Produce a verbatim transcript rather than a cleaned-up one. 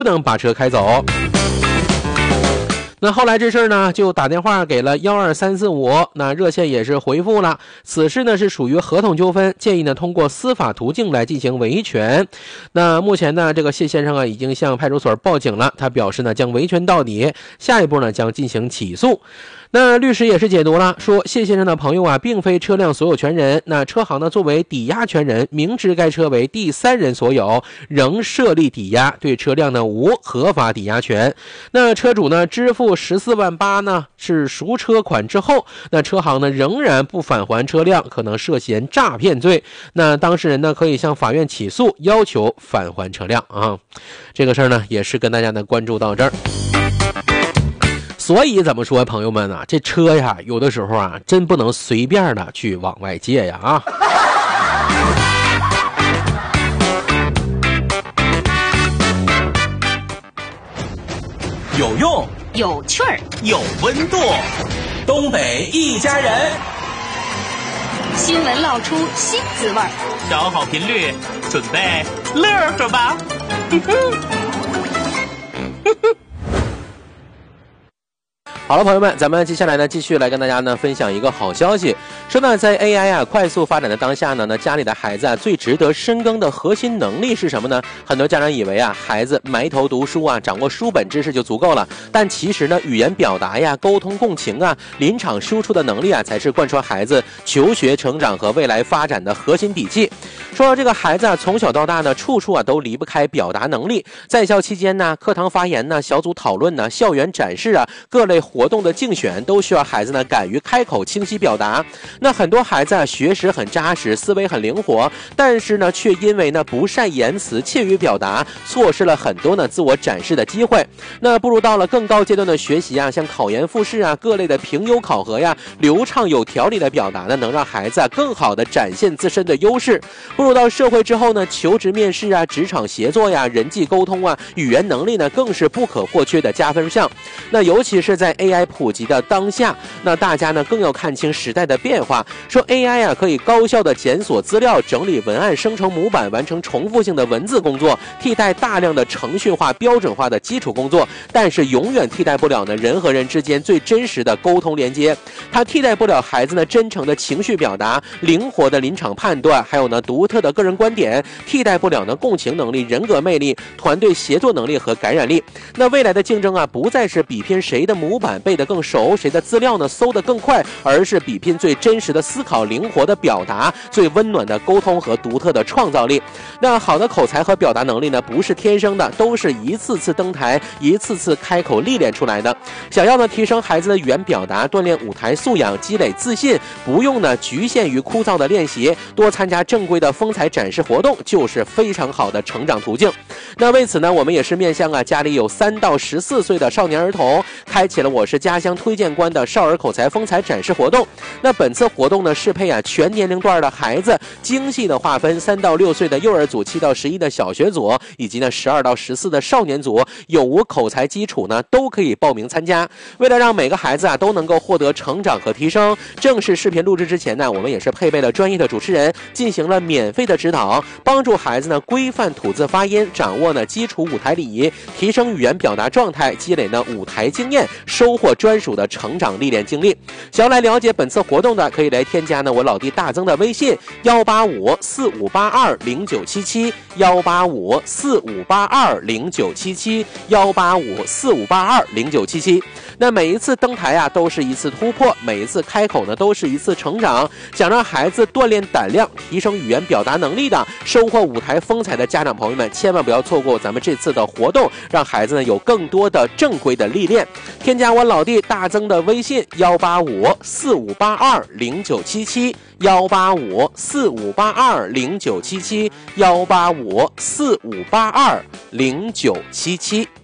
不能把车开走。那后来这事儿呢，就打电话给了一二三四五，那热线也是回复了，此事呢是属于合同纠纷，建议呢通过司法途径来进行维权。那目前呢，这个谢先生啊已经向派出所报警了，他表示呢将维权到底，下一步呢将进行起诉。那律师也是解读了，说谢先生的朋友啊并非车辆所有权人，那车行呢作为抵押权人，明知该车为第三人所有，仍设立抵押，对车辆呢无合法抵押权。那车主呢支付十四万八呢是赎车款之后，那车行呢仍然不返还车辆，可能涉嫌诈骗罪。那当事人呢可以向法院起诉，要求返还车辆啊。这个事儿呢也是跟大家呢关注到这儿。所以怎么说，朋友们啊，这车呀，有的时候啊，真不能随便的去往外借呀啊！ 有用， 有趣儿， 有温度，东北一家人， 新闻唠出新滋味儿， 调好频率，准备乐呵吧！ 好了，朋友们，咱们接下来呢，继续来跟大家呢分享一个好消息。说呢，在 A I 啊快速发展的当下呢，那家里的孩子啊最值得深耕的核心能力是什么呢？很多家长以为啊，孩子埋头读书啊，掌握书本知识就足够了。但其实呢，语言表达呀、沟通共情啊、临场输出的能力啊，才是贯穿孩子求学成长和未来发展的核心底气。说到这个孩子啊，从小到大呢，处处啊都离不开表达能力。在校期间呢，课堂发言呢、小组讨论呢、校园展示啊、各类活动的竞选，都需要孩子呢敢于开口、清晰表达。那很多孩子啊，学识很扎实，思维很灵活，但是呢，却因为呢不善言辞、怯于表达，错失了很多呢自我展示的机会。那不如到了更高阶段的学习啊，像考研复试啊、各类的评优考核呀，流畅有条理的表达呢，能让孩子啊更好的展现自身的优势。步入到社会之后呢，求职面试啊、职场协作呀、人际沟通啊、语言能力呢，更是不可或缺的加分项。那尤其是在 A I 普及的当下，那大家呢更要看清时代的变化。说 A I 啊可以高效的检索资料、整理文案、生成模板，完成重复性的文字工作，替代大量的程序化、标准化的基础工作，但是永远替代不了呢人和人之间最真实的沟通连接。它替代不了孩子呢真诚的情绪表达、灵活的临场判断，还有呢独特的个人观点，替代不了呢共情能力、人格魅力、团队协作能力和感染力。那未来的竞争啊，不再是比拼谁的模板背得更熟，谁的资料呢搜得更快，而是比拼最真实的思考、灵活的表达、最温暖的沟通和独特的创造力。那好的口才和表达能力呢，不是天生的，都是一次次登台、一次次开口历练出来的。想要呢提升孩子的语言表达，锻炼舞台素养，积累自信，不用呢局限于枯燥的练习，多参加正规的风采展示活动，就是非常好的成长途径。那为此呢，我们也是面向啊家里有三到十四岁的少年儿童，开启了我是家乡推荐官的少儿口才风采展示活动。那本次活动呢，适配啊全年龄段的孩子，精细的划分三到六岁的幼儿组、七到十一的小学组，以及呢十二到十四的少年组，有无口才基础呢都可以报名参加。为了让每个孩子啊都能够获得成长和提升，正式视频录制之前呢，我们也是配备了专业的主持人，进行了免费的指导，帮助孩子呢规范吐字发音，掌握呢基础舞台礼仪，提升语言表达状态，积累呢舞台经验，收获专属的成长历练经历。想要来了解本次活动的，可以来添加呢我老弟大增的微信幺八五四五八二零九七七幺八五四五八二零九七七幺八五四五八二零九七七。那每一次登台啊，都是一次突破，每一次开口呢，都是一次成长。想让孩子锻炼胆量，提升语言表达能力的，收获舞台风采的家长朋友们，千万不要错过咱们这次的活动，让孩子呢有更多的正规的历练。添加我老弟大增的微信幺八五四五八二零九七七幺八五四五八二零九七七幺八五四五八二零九七七。